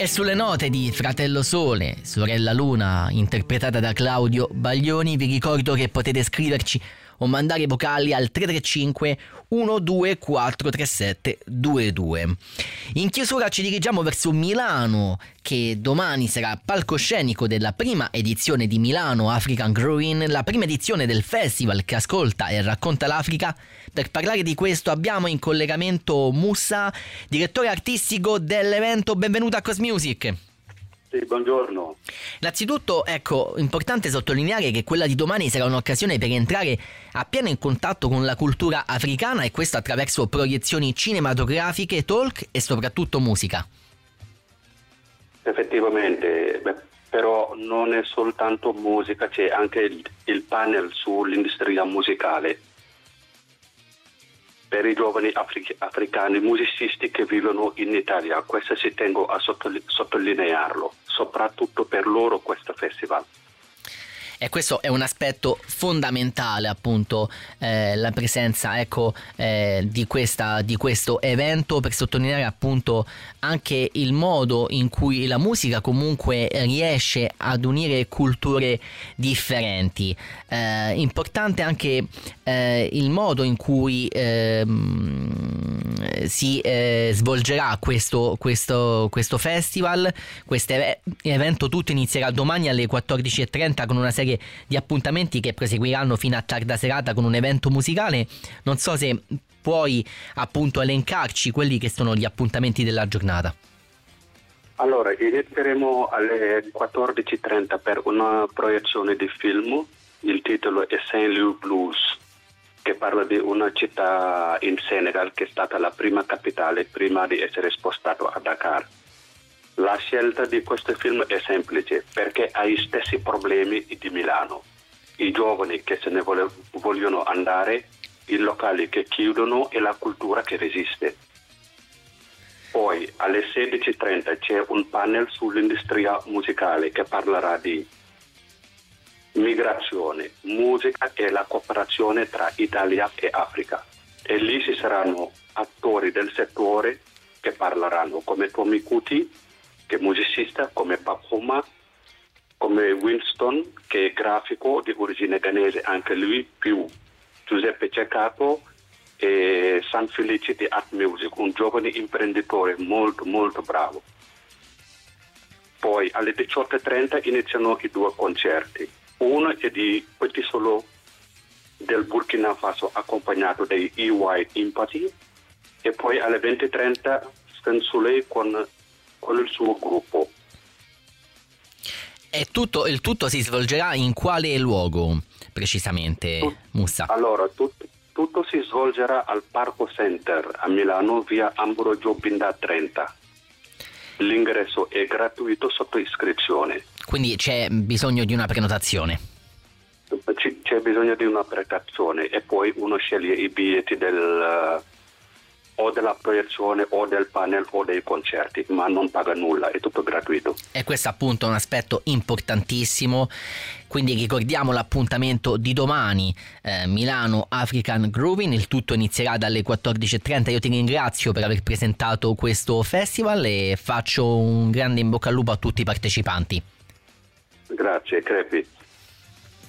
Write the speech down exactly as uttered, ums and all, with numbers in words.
E sulle note di Fratello Sole, Sorella Luna, interpretata da Claudio Baglioni, vi ricordo che potete scriverci o mandare vocali al tre tre cinque uno due quattro tre sette due due. In chiusura ci dirigiamo verso Milano, che domani sarà palcoscenico della prima edizione di Milano African Grooving, la prima edizione del festival che ascolta e racconta l'Africa. Per parlare di questo abbiamo in collegamento Moussa, direttore artistico dell'evento. Benvenuto a Cosmusic. Sì, buongiorno. Innanzitutto, ecco, importante sottolineare che quella di domani sarà un'occasione per entrare appieno in contatto con la cultura africana, e questo attraverso proiezioni cinematografiche, talk e soprattutto musica. Effettivamente, beh, però non è soltanto musica, c'è anche il, il panel sull'industria musicale per i giovani afri- africani musicisti che vivono in Italia. Questo ci tengo a sottoli- sottolinearlo, soprattutto per loro questo festival. E questo è un aspetto fondamentale, appunto, eh, la presenza, ecco, eh, di, questa, di questo evento, per sottolineare appunto anche il modo in cui la musica comunque riesce ad unire culture differenti. Eh, importante anche eh, il modo in cui eh, si eh, svolgerà questo, questo, questo festival. Questo evento tutto inizierà domani alle quattordici e trenta con una serie di appuntamenti che proseguiranno fino a tarda serata con un evento musicale. Non so se puoi appunto elencarci quelli che sono gli appuntamenti della giornata. Allora, inizieremo alle quattordici e trenta per una proiezione di film. Il titolo è Saint-Louis Blues, che parla di una città in Senegal che è stata la prima capitale prima di essere spostato a Dakar. La scelta di questo film è semplice perché ha gli stessi problemi di Milano. I giovani che se ne vole, vogliono andare, i locali che chiudono e la cultura che resiste. Poi alle sedici e trenta c'è un panel sull'industria musicale che parlerà di migrazione, musica e la cooperazione tra Italia e Africa. E lì ci saranno attori del settore che parleranno, come Tommy Kuti, che è musicista, come Papoma, come Winston, che è grafico di origine ghanese, anche lui, più Giuseppe Ceccato e San Felice di Art Music, un giovane imprenditore molto molto bravo. Poi alle diciotto e trenta iniziano i due concerti. Uno è di Petit Solo del Burkina Faso accompagnato dai E Y Empathy, e poi alle venti e trenta Sensule con con il suo gruppo. E tutto, il tutto si svolgerà in quale luogo precisamente, Tut- Moussa? Allora, tut- tutto si svolgerà al Parco Center a Milano, via Ambrogio Binda trenta. L'ingresso è gratuito sotto iscrizione. Quindi c'è bisogno di una prenotazione? C- c'è bisogno di una prenotazione e poi uno sceglie i biglietti del... o della proiezione o del panel o dei concerti, ma non paga nulla, è tutto gratuito. E questo appunto è un aspetto importantissimo, quindi ricordiamo l'appuntamento di domani, eh, Milano African Grooving. Il tutto inizierà dalle quattordici e trenta. Io ti ringrazio per aver presentato questo festival e faccio un grande in bocca al lupo a tutti i partecipanti. Grazie, crepi.